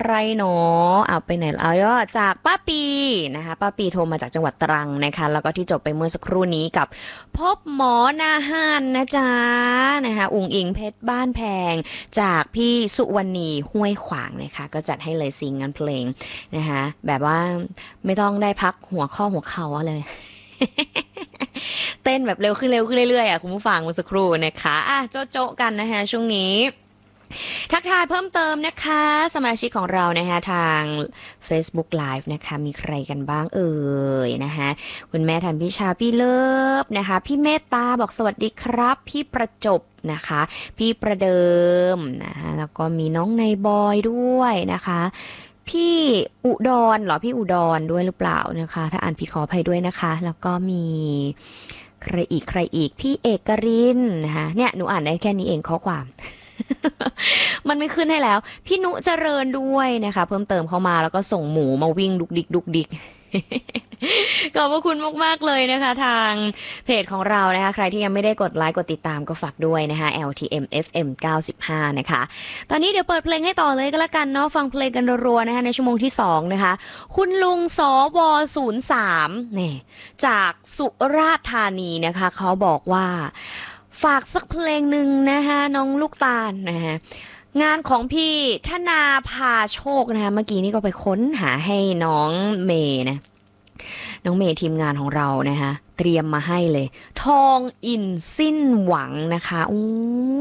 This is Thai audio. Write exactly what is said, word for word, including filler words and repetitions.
รหนอเอาไปไหนเอาย่อจากป้าปีนะคะป้าปีโทรมาจากจังหวัดตรังนะคะแล้วก็ที่จบไปเมื่อสักครู่นี้กับพบหมอนาฮันนะจ๊ะนะคะอุ๋งอิงเพชรบ้านแพงจากพี่สุวรรณีห้วยขวางนะคะก็จัดให้เลยซิงงานเพลงนะคะแบบว่าไม่ต้องได้พักหัวข้อหัวเข่าเลย เต้นแบบเร็วขึ้นเร็วขึ้นเรื่อยๆอ่ะคุณผู้ฟังเมื่อสักครู่นะคะอ่ะโจ๊ะโจ๊ะกันนะคะช่วงนี้ทักทายเพิ่มเติมนะคะสมาชิกของเรานะคะทาง Facebook Live นะคะมีใครกันบ้างเอ่ยนะคะคุณแม่ทันพี่ชาพี่เลิฟนะคะพี่เมตตาบอกสวัสดีครับพี่ประจบนะคะพี่ประเดิมนะคะแล้วก็มีน้องในบอยด้วยนะคะพี่อุดรเหรอพี่อุดรด้วยหรือเปล่านะคะถ้าอ่านผิดขออภัยด้วยนะคะแล้วก็มีใครอีกใครอีกพี่เอกรินนะคะเนี่ยหนูอ่านได้แค่นี้เองข้อความ มันไม่ขึ้นให้แล้วพี่นุเจริญด้วยนะคะเพิ่มเติมเข้ามาแล้วก็ส่งหมูมาวิ่งดุกดิกดุกดิก ขอบพระคุณมากๆเลยนะคะทางเพจของเรานะคะใครที่ยังไม่ได้กดไลค์กดติดตามก็ฝากด้วยนะคะ แอล ที เอ็ม เอฟ เอ็ม เก้าสิบห้านะคะตอนนี้เดี๋ยวเปิดเพลงให้ต่อเลยก็แล้วกันเนาะฟังเพลงกันรัวๆนะคะในชั่วโมงที่สองนะคะคุณลุงสวศูนย์สามเนี่ยจากสุราษฎร์ธานีนะคะเขาบอกว่าฝากสักเพลงหนึ่งนะคะน้องลูกตาลนะคะงานของพี่ธนาพาโชคนะคะเมื่อกี้นี่ก็ไปค้นหาให้น้องเมย์นะน้องเมย์ทีมงานของเรานะคะเตรียมมาให้เลยทองอินสิ้นหวังนะคะอู้